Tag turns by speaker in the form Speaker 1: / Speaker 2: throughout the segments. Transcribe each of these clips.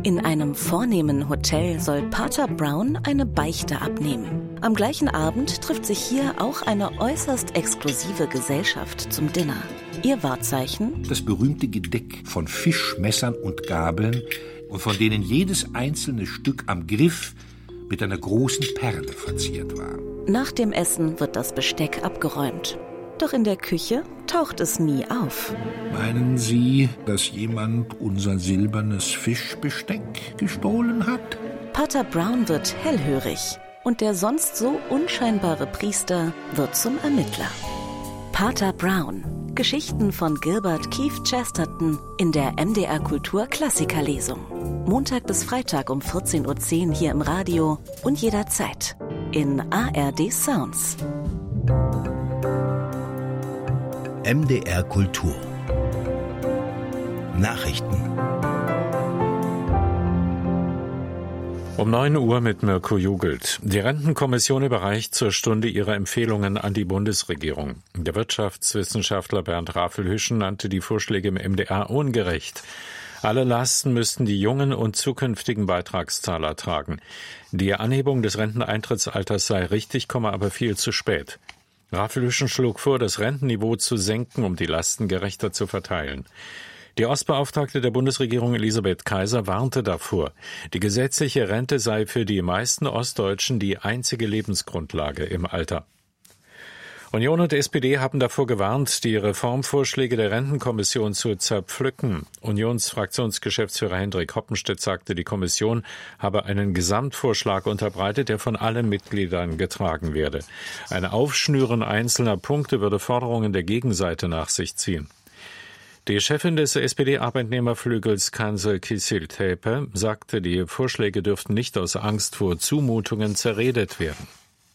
Speaker 1: In einem vornehmen Hotel soll Pater Brown eine Beichte abnehmen. Am gleichen Abend trifft sich hier auch eine äußerst exklusive Gesellschaft zum Dinner. Ihr Wahrzeichen?
Speaker 2: Das berühmte Gedeck von Fischmessern und Gabeln, und von denen jedes einzelne Stück am Griff mit einer großen Perle verziert war.
Speaker 1: Nach dem Essen wird das Besteck abgeräumt. Doch in der Küche taucht es nie auf.
Speaker 2: Meinen Sie, dass jemand unser silbernes Fischbesteck gestohlen hat?
Speaker 1: Pater Brown wird hellhörig und der sonst so unscheinbare Priester wird zum Ermittler. Pater Brown. Geschichten von Gilbert Keith Chesterton in der MDR Kultur Klassikerlesung. Montag bis Freitag um 14:10 Uhr hier im Radio und jederzeit in ARD Sounds.
Speaker 3: MDR Kultur Nachrichten.
Speaker 4: Um 9 Uhr mit Mirko Jugelt. Die Rentenkommission überreicht zur Stunde ihre Empfehlungen an die Bundesregierung. Der Wirtschaftswissenschaftler Bernd Rafelhüschen nannte die Vorschläge im MDR ungerecht. Alle Lasten müssten die jungen und zukünftigen Beitragszahler tragen. Die Anhebung des Renteneintrittsalters sei richtig, aber viel zu spät. Rafelhüschen schlug vor, das Rentenniveau zu senken, um die Lasten gerechter zu verteilen. Die Ostbeauftragte der Bundesregierung Elisabeth Kaiser warnte davor. Die gesetzliche Rente sei für die meisten Ostdeutschen die einzige Lebensgrundlage im Alter. Union und SPD haben davor gewarnt, die Reformvorschläge der Rentenkommission zu zerpflücken. Unionsfraktionsgeschäftsführer Hendrik Hoppenstedt sagte, die Kommission habe einen Gesamtvorschlag unterbreitet, der von allen Mitgliedern getragen werde. Ein Aufschnüren einzelner Punkte würde Forderungen der Gegenseite nach sich ziehen. Die Chefin des SPD-Arbeitnehmerflügels Kansel Kicil-Tepe sagte, die Vorschläge dürften nicht aus Angst vor Zumutungen zerredet werden.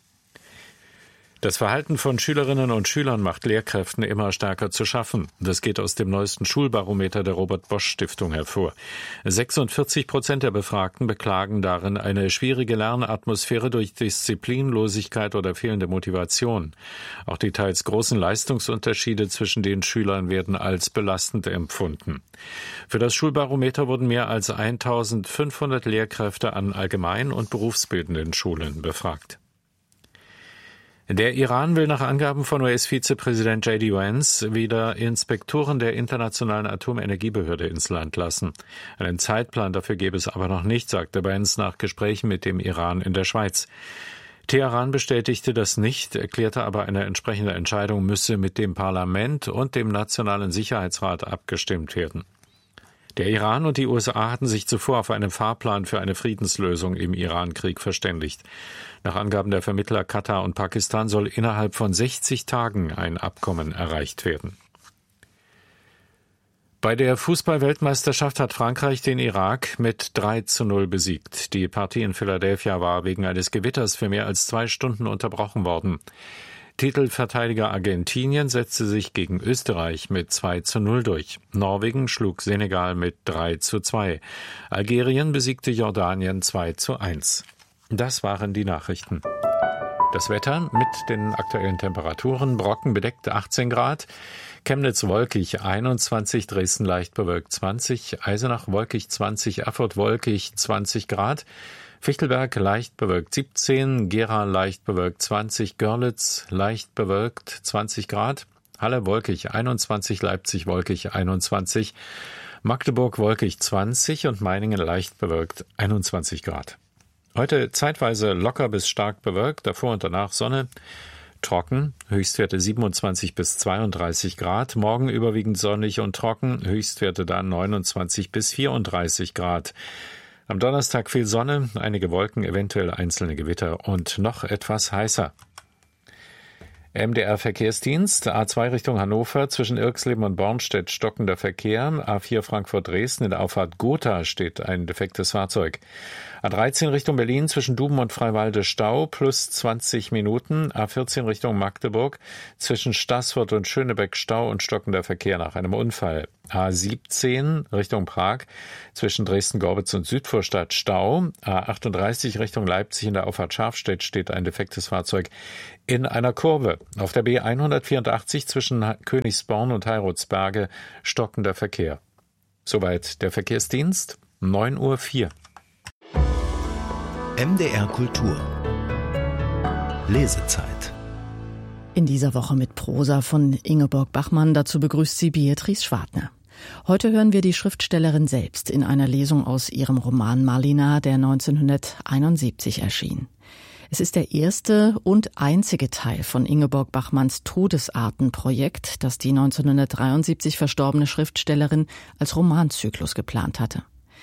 Speaker 4: Das Verhalten von Schülerinnen und Schülern macht Lehrkräften immer stärker zu schaffen. Das geht aus dem neuesten Schulbarometer der Robert-Bosch-Stiftung hervor. 46% der Befragten beklagen darin eine schwierige Lernatmosphäre durch Disziplinlosigkeit oder fehlende Motivation. Auch die teils großen Leistungsunterschiede zwischen den Schülern werden als belastend empfunden. Für das Schulbarometer wurden mehr als 1500 Lehrkräfte an allgemein- und berufsbildenden Schulen befragt. Der Iran will nach Angaben von US-Vizepräsident J.D. Vance wieder Inspektoren der Internationalen Atomenergiebehörde ins Land lassen. Einen Zeitplan dafür gäbe es aber noch nicht, sagte Vance nach Gesprächen mit dem Iran in der Schweiz. Teheran bestätigte das nicht, erklärte aber, eine entsprechende Entscheidung müsse mit dem Parlament und dem Nationalen Sicherheitsrat abgestimmt werden. Der Iran und die USA hatten sich zuvor auf einen Fahrplan für eine Friedenslösung im Iran-Krieg verständigt. Nach Angaben der Vermittler Katar und Pakistan soll innerhalb von 60 Tagen ein Abkommen erreicht werden. Bei der Fußball-Weltmeisterschaft hat Frankreich den Irak mit 3:0 besiegt. Die Partie in Philadelphia war wegen eines Gewitters für mehr als 2 Stunden unterbrochen worden. Titelverteidiger Argentinien setzte sich gegen Österreich mit 2:0 durch. Norwegen schlug Senegal mit 3:2. Algerien besiegte Jordanien 2:1. Das waren die Nachrichten. Das Wetter mit den aktuellen Temperaturen: Brocken bedeckt 18 Grad, Chemnitz wolkig 21, Dresden leicht bewölkt 20, Eisenach wolkig 20, Erfurt wolkig 20 Grad, Fichtelberg leicht bewölkt 17, Gera leicht bewölkt 20, Görlitz leicht bewölkt 20 Grad, Halle wolkig 21, Leipzig wolkig 21, Magdeburg wolkig 20 und Meiningen leicht bewölkt 21 Grad. Heute zeitweise locker bis stark bewölkt, davor und danach Sonne, trocken, Höchstwerte 27 bis 32 Grad, morgen überwiegend sonnig und trocken, Höchstwerte dann 29 bis 34 Grad. Am Donnerstag viel Sonne, einige Wolken, eventuell einzelne Gewitter und noch etwas heißer. MDR-Verkehrsdienst, A2 Richtung Hannover, zwischen Irxleben und Bornstedt stockender Verkehr, A4 Frankfurt-Dresden, in der Auffahrt Gotha steht ein defektes Fahrzeug. A13 Richtung Berlin, zwischen Duben und Freiwalde Stau, plus 20 Minuten. A14 Richtung Magdeburg, zwischen Staßfurt und Schönebeck Stau und stockender Verkehr nach einem Unfall. A17 Richtung Prag, zwischen Dresden-Gorbitz und Südvorstadt Stau. A38 Richtung Leipzig, in der Auffahrt Scharfstedt steht ein defektes Fahrzeug in einer Kurve. Auf der B184 zwischen Königsborn und Heiratsberge stockender Verkehr. Soweit der Verkehrsdienst. 9:04 Uhr.
Speaker 3: MDR Kultur. Lesezeit.
Speaker 5: In dieser Woche mit Prosa von Ingeborg Bachmann. Dazu begrüßt sie Beatrice Schwartner. Heute hören wir die Schriftstellerin selbst in einer Lesung aus ihrem Roman Malina, der 1971 erschien. Es ist der erste und einzige Teil von Ingeborg Bachmanns Todesartenprojekt, das die 1973 verstorbene Schriftstellerin als Romanzyklus geplant hatte.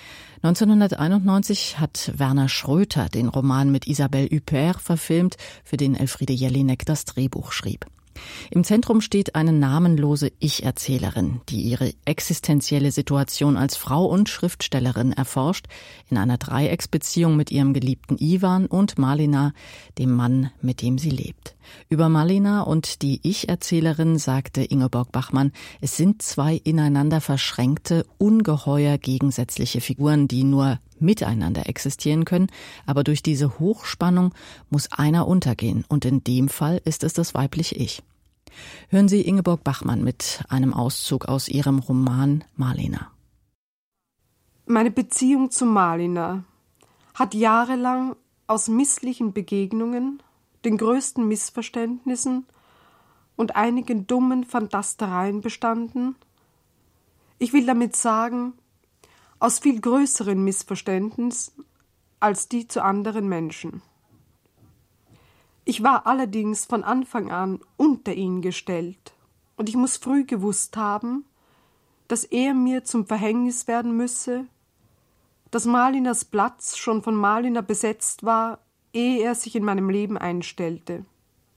Speaker 5: 1991 hat Werner Schröter den Roman mit Isabelle Huppert verfilmt, für den Elfriede Jelinek das Drehbuch schrieb. Im Zentrum steht eine namenlose Ich-Erzählerin, die ihre existenzielle Situation als Frau und Schriftstellerin erforscht, in einer Dreiecksbeziehung mit ihrem geliebten Iwan und Malina, dem Mann, mit dem sie lebt. Über Malina und die Ich-Erzählerin sagte Ingeborg Bachmann, es sind zwei ineinander verschränkte, ungeheuer gegensätzliche Figuren, die nur miteinander existieren können, aber durch diese Hochspannung muss einer untergehen, und in dem Fall ist es das weibliche Ich. Hören Sie Ingeborg Bachmann mit einem Auszug aus ihrem Roman Malina.
Speaker 6: Meine Beziehung zu Malina hat jahrelang aus misslichen Begegnungen, den größten Missverständnissen und einigen dummen Fantastereien bestanden. Ich will damit sagen, aus viel größeren Missverständnissen als die zu anderen Menschen. Ich war allerdings von Anfang an unter ihn gestellt, und ich muss früh gewusst haben, dass er mir zum Verhängnis werden müsse, dass Malinas Platz schon von Malina besetzt war, ehe er sich in meinem Leben einstellte.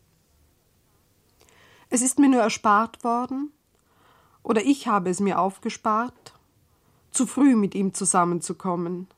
Speaker 6: Es ist mir nur erspart worden, oder ich habe es mir aufgespart, zu früh mit ihm zusammenzukommen.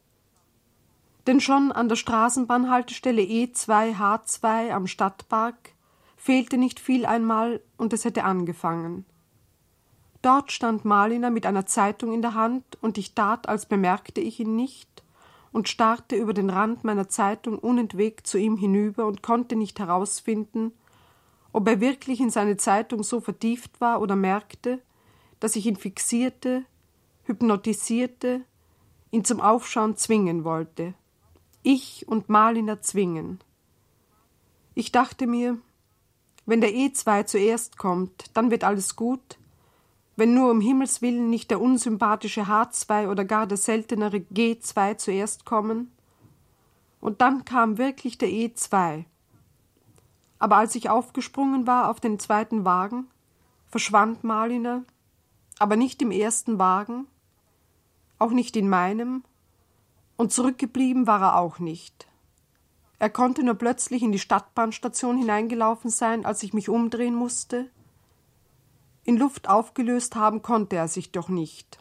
Speaker 6: Denn schon an der Straßenbahnhaltestelle E2H2 am Stadtpark fehlte nicht viel einmal, und es hätte angefangen. Dort stand Malina mit einer Zeitung in der Hand, und ich tat, als bemerkte ich ihn nicht, und starrte über den Rand meiner Zeitung unentwegt zu ihm hinüber und konnte nicht herausfinden, ob er wirklich in seine Zeitung so vertieft war oder merkte, dass ich ihn fixierte, hypnotisierte, ihn zum Aufschauen zwingen wollte. Ich und Malina zwingen. Ich dachte mir, wenn der E2 zuerst kommt, dann wird alles gut, wenn nur um Himmels Willen nicht der unsympathische H2 oder gar der seltenere G2 zuerst kommen. Und dann kam wirklich der E2. Aber als ich aufgesprungen war auf den zweiten Wagen, verschwand Malina, aber nicht im ersten Wagen, auch nicht in meinem, und zurückgeblieben war er auch nicht. Er konnte nur plötzlich in die Stadtbahnstation hineingelaufen sein, als ich mich umdrehen musste. In Luft aufgelöst haben konnte er sich doch nicht.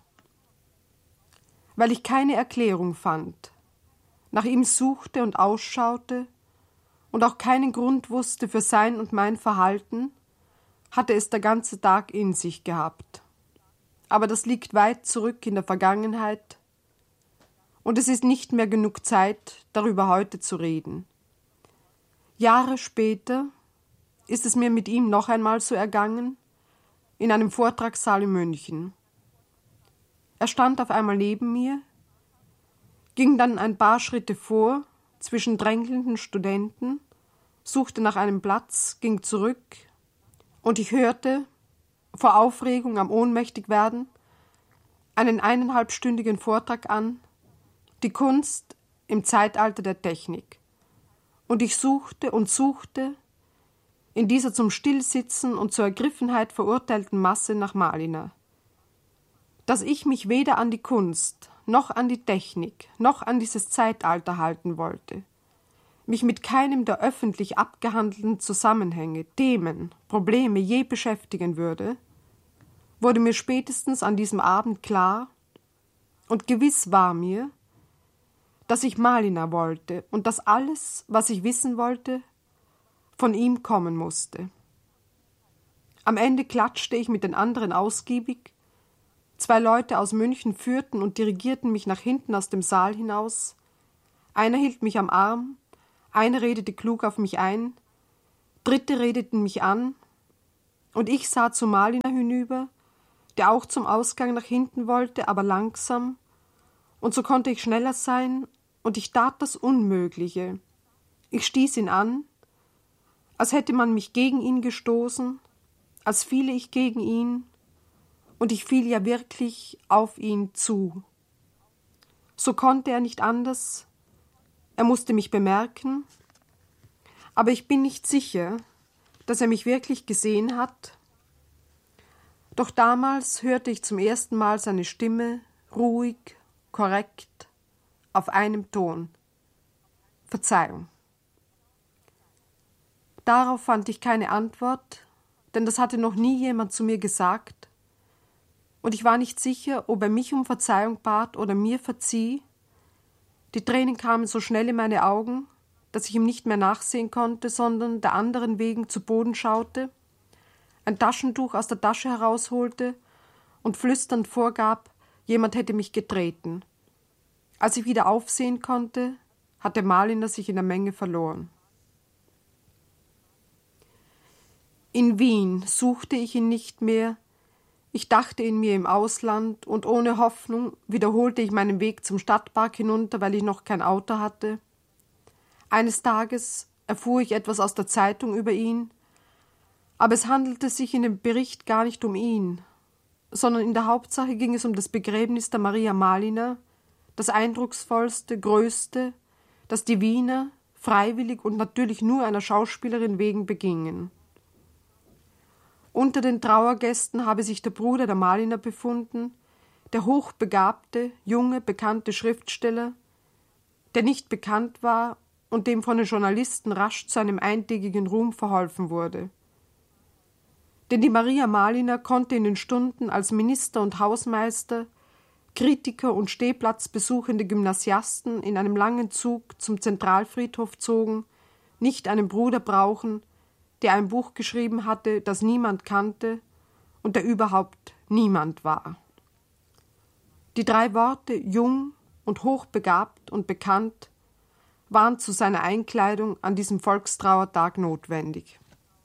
Speaker 6: Weil ich keine Erklärung fand, nach ihm suchte und ausschaute und auch keinen Grund wusste für sein und mein Verhalten, hatte es der ganze Tag in sich gehabt. Aber das liegt weit zurück in der Vergangenheit, und es ist nicht mehr genug Zeit, darüber heute zu reden. Jahre später ist es mir mit ihm noch einmal so ergangen, in einem Vortragssaal in München. Er stand auf einmal neben mir, ging dann ein paar Schritte vor, zwischen drängelnden Studenten, suchte nach einem Platz, ging zurück, und ich hörte, vor Aufregung am Ohnmächtigwerden, einen 1,5-stündigen Vortrag an, die Kunst im Zeitalter der Technik. Und ich suchte und suchte in dieser zum Stillsitzen und zur Ergriffenheit verurteilten Masse nach Malina. Dass ich mich weder an die Kunst, noch an die Technik, noch an dieses Zeitalter halten wollte, mich mit keinem der öffentlich abgehandelten Zusammenhänge, Themen, Probleme je beschäftigen würde, wurde mir spätestens an diesem Abend klar, und gewiss war mir, dass ich Malina wollte und dass alles, was ich wissen wollte, von ihm kommen musste. Am Ende klatschte ich mit den anderen ausgiebig. 2 Leute aus München führten und dirigierten mich nach hinten aus dem Saal hinaus. Einer hielt mich am Arm, einer redete klug auf mich ein, Dritte redeten mich an, und ich sah zu Malina hinüber, der auch zum Ausgang nach hinten wollte, aber langsam, Und so konnte ich schneller sein, und ich tat das Unmögliche. Ich stieß ihn an, als hätte man mich gegen ihn gestoßen, als fiele ich gegen ihn, und ich fiel ja wirklich auf ihn zu. So konnte er nicht anders, er musste mich bemerken, aber ich bin nicht sicher, dass er mich wirklich gesehen hat. Doch damals hörte ich zum ersten Mal seine Stimme, ruhig, korrekt, auf einem Ton. Verzeihung. Darauf fand ich keine Antwort, denn das hatte noch nie jemand zu mir gesagt, und ich war nicht sicher, ob er mich um Verzeihung bat oder mir verzieh. Die Tränen kamen so schnell in meine Augen, dass ich ihm nicht mehr nachsehen konnte, sondern der anderen wegen zu Boden schaute, ein Taschentuch aus der Tasche herausholte und flüsternd vorgab, jemand hätte mich getreten. Als ich wieder aufsehen konnte, hatte Maliner sich in der Menge verloren. In Wien suchte ich ihn nicht mehr, ich dachte ihn mir im Ausland, und ohne Hoffnung wiederholte ich meinen Weg zum Stadtpark hinunter, weil ich noch kein Auto hatte. Eines Tages erfuhr ich etwas aus der Zeitung über ihn, aber es handelte sich in dem Bericht gar nicht um ihn, sondern in der Hauptsache ging es um das Begräbnis der Maria Maliner, das eindrucksvollste, größte, das die Wiener freiwillig und natürlich nur einer Schauspielerin wegen begingen. Unter den Trauergästen habe sich der Bruder der Maliner befunden, der hochbegabte, junge, bekannte Schriftsteller, der nicht bekannt war und dem von den Journalisten rasch zu einem eintägigen Ruhm verholfen wurde. Denn die Maria Maliner konnte in den Stunden als Minister und Hausmeister, Kritiker und stehplatzbesuchende Gymnasiasten in einem langen Zug zum Zentralfriedhof zogen, nicht einen Bruder brauchen, der ein Buch geschrieben hatte, das niemand kannte und der überhaupt niemand war. Die 3 Worte jung und hochbegabt und bekannt waren zu seiner Einkleidung an diesem Volkstrauertag notwendig.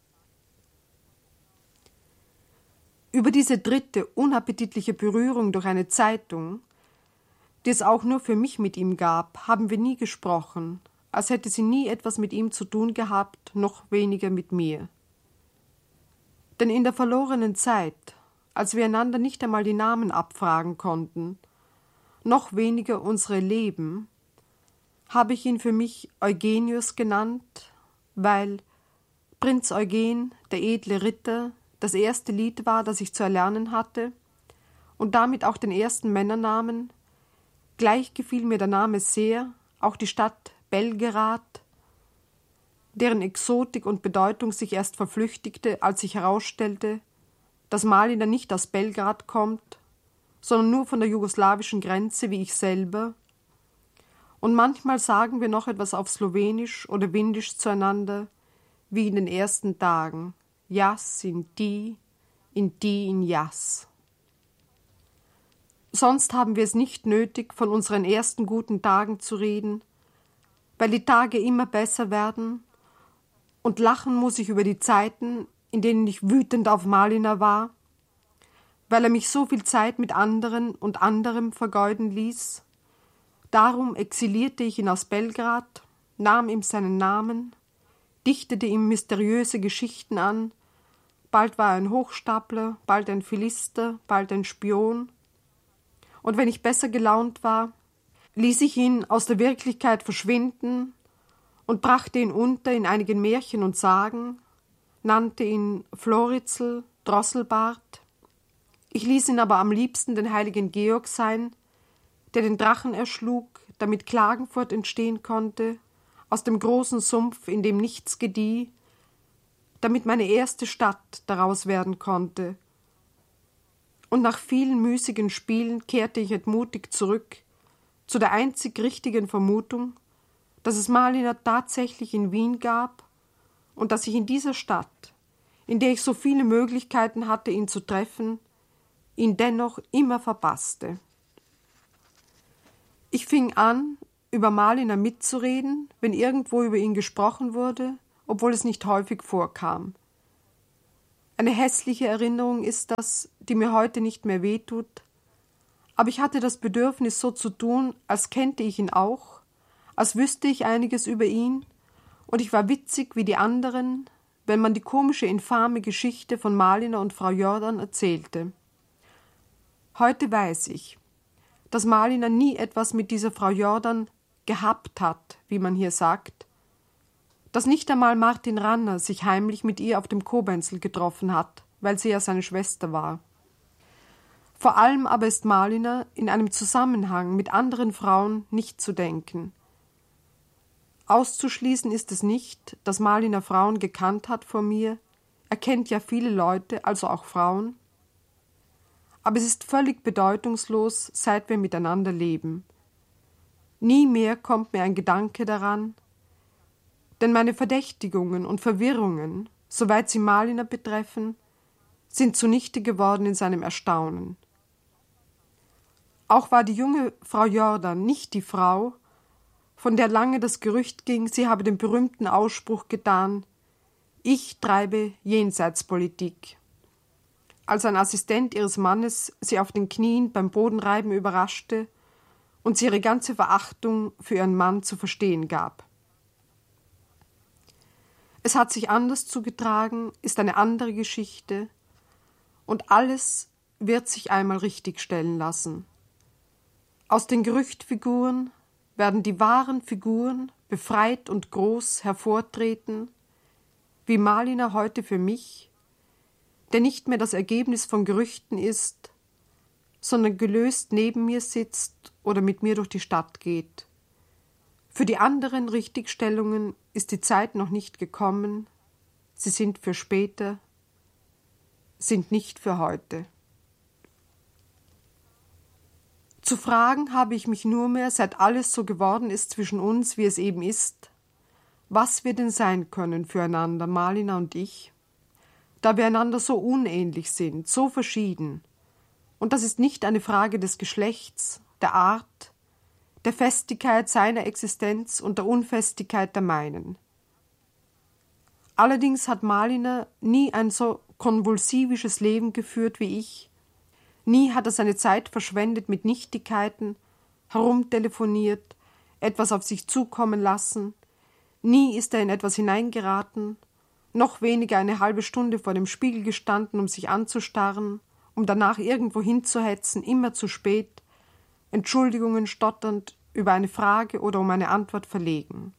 Speaker 6: Über diese dritte, unappetitliche Berührung durch eine Zeitung, die es auch nur für mich mit ihm gab, haben wir nie gesprochen, als hätte sie nie etwas mit ihm zu tun gehabt, noch weniger mit mir. Denn in der verlorenen Zeit, als wir einander nicht einmal die Namen abfragen konnten, noch weniger unsere Leben, habe ich ihn für mich Eugenius genannt, weil Prinz Eugen, der edle Ritter, das erste Lied war, das ich zu erlernen hatte, und damit auch den ersten Männernamen. Gleich gefiel mir der Name sehr, auch die Stadt Belgrad, deren Exotik und Bedeutung sich erst verflüchtigte, als sich herausstellte, dass Maliner nicht aus Belgrad kommt, sondern nur von der jugoslawischen Grenze wie ich selber. Und manchmal sagen wir noch etwas auf Slowenisch oder Windisch zueinander, wie in den ersten Tagen. Jas in die in jas. Sonst haben wir es nicht nötig, von unseren ersten guten Tagen zu reden, weil die Tage immer besser werden, und lachen muss ich über die Zeiten, in denen ich wütend auf Maliner war, weil er mich so viel Zeit mit anderen und anderem vergeuden ließ. Darum exilierte ich ihn aus Belgrad, nahm ihm seinen Namen, dichtete ihm mysteriöse Geschichten an, bald war er ein Hochstapler, bald ein Philister, bald ein Spion, und wenn ich besser gelaunt war, ließ ich ihn aus der Wirklichkeit verschwinden und brachte ihn unter in einigen Märchen und Sagen, nannte ihn Florizel, Drosselbart. Ich ließ ihn aber am liebsten den heiligen Georg sein, der den Drachen erschlug, damit Klagenfurt entstehen konnte, aus dem großen Sumpf, in dem nichts gedieh, damit meine erste Stadt daraus werden konnte. Und nach vielen müßigen Spielen kehrte ich entmutigt zurück zu der einzig richtigen Vermutung, dass es Maliner tatsächlich in Wien gab und dass ich in dieser Stadt, in der ich so viele Möglichkeiten hatte, ihn zu treffen, ihn dennoch immer verpasste. Ich fing an, über Maliner mitzureden, wenn irgendwo über ihn gesprochen wurde, obwohl es nicht häufig vorkam. Eine hässliche Erinnerung ist das, die mir heute nicht mehr wehtut, Aber ich hatte das Bedürfnis, so zu tun, als kennte ich ihn auch, als wüsste ich einiges über ihn, und ich war witzig wie die anderen, wenn man die komische, infame Geschichte von Malina und Frau Jordan erzählte. Heute weiß ich, dass Malina nie etwas mit dieser Frau Jordan gehabt hat, wie man hier sagt, dass nicht einmal Martin Ranner sich heimlich mit ihr auf dem Kobenzl getroffen hat, weil sie ja seine Schwester war. Vor allem aber ist Malina in einem Zusammenhang mit anderen Frauen nicht zu denken. Auszuschließen ist es nicht, dass Malina Frauen gekannt hat vor mir. Er kennt ja viele Leute, also auch Frauen. Aber es ist völlig bedeutungslos, seit wir miteinander leben. Nie mehr kommt mir ein Gedanke daran, denn meine Verdächtigungen und Verwirrungen, soweit sie Malina betreffen, sind zunichte geworden in seinem Erstaunen. Auch war die junge Frau Jordan nicht die Frau, von der lange das Gerücht ging, sie habe den berühmten Ausspruch getan: Ich treibe Jenseitspolitik. Als ein Assistent ihres Mannes sie auf den Knien beim Bodenreiben überraschte und sie ihre ganze Verachtung für ihren Mann zu verstehen gab. Es hat sich anders zugetragen, ist eine andere Geschichte, und alles wird sich einmal richtigstellen lassen. Aus den Gerüchtfiguren werden die wahren Figuren befreit und groß hervortreten, wie Malina heute für mich, der nicht mehr das Ergebnis von Gerüchten ist, sondern gelöst neben mir sitzt oder mit mir durch die Stadt geht. Für die anderen Richtigstellungen ist die Zeit noch nicht gekommen, sie sind für später, sind nicht für heute. Zu fragen habe ich mich nur mehr, seit alles so geworden ist zwischen uns, wie es eben ist, was wir denn sein können füreinander, Malina und ich, da wir einander so unähnlich sind, so verschieden. Und das ist nicht eine Frage des Geschlechts, der Art, der Festigkeit seiner Existenz und der Unfestigkeit der meinen. Allerdings hat Malina nie ein so konvulsivisches Leben geführt wie ich. Nie hat er seine Zeit verschwendet mit Nichtigkeiten, herumtelefoniert, etwas auf sich zukommen lassen. Nie ist er in etwas hineingeraten, noch weniger eine halbe Stunde vor dem Spiegel gestanden, um sich anzustarren, um danach irgendwo hinzuhetzen, immer zu spät, Entschuldigungen stotternd über eine Frage oder um eine Antwort verlegen.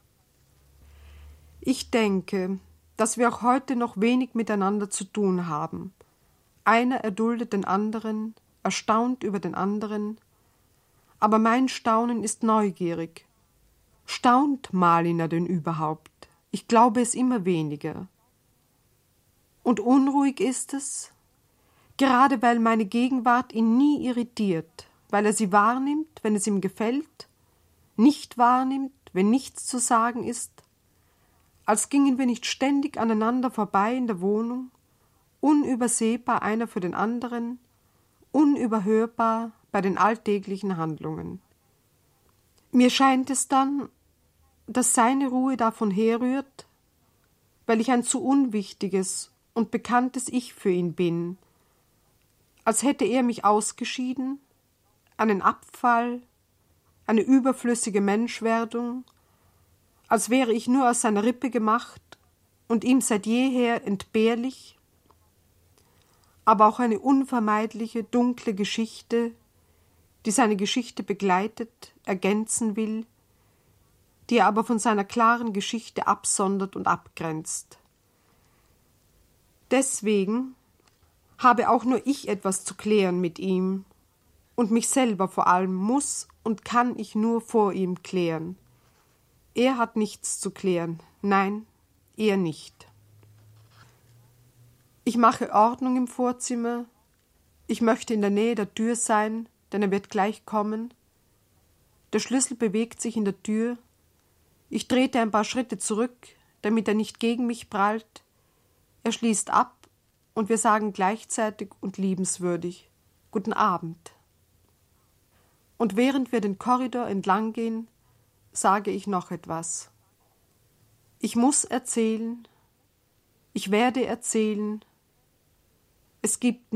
Speaker 6: Ich denke, dass wir auch heute noch wenig miteinander zu tun haben. Einer erduldet den anderen, erstaunt über den anderen, aber mein Staunen ist neugierig. Staunt Malina denn überhaupt? Ich glaube es immer weniger. Und unruhig ist es, gerade weil meine Gegenwart ihn nie irritiert, weil er sie wahrnimmt, wenn es ihm gefällt, nicht wahrnimmt, wenn nichts zu sagen ist, als gingen wir nicht ständig aneinander vorbei in der Wohnung, unübersehbar einer für den anderen, unüberhörbar bei den alltäglichen Handlungen. Mir scheint es dann, dass seine Ruhe davon herrührt, weil ich ein zu unwichtiges und bekanntes Ich für ihn bin, als hätte er mich ausgeschieden, einen Abfall, eine überflüssige Menschwerdung, als wäre ich nur aus seiner Rippe gemacht und ihm seit jeher entbehrlich, aber auch eine unvermeidliche, dunkle Geschichte, die seine Geschichte begleitet, ergänzen will, die er aber von seiner klaren Geschichte absondert und abgrenzt. Deswegen habe auch nur ich etwas zu klären mit ihm, und mich selber vor allem muss und kann ich nur vor ihm klären. Er hat nichts zu klären, nein, er nicht. Ich mache Ordnung im Vorzimmer, ich möchte in der Nähe der Tür sein, denn er wird gleich kommen. Der Schlüssel bewegt sich in der Tür, ich trete ein paar Schritte zurück, damit er nicht gegen mich prallt. Er schließt ab und wir sagen gleichzeitig und liebenswürdig: Guten Abend. Und während wir den Korridor entlang gehen, sage ich noch etwas. Ich muss erzählen, ich werde erzählen, es gibt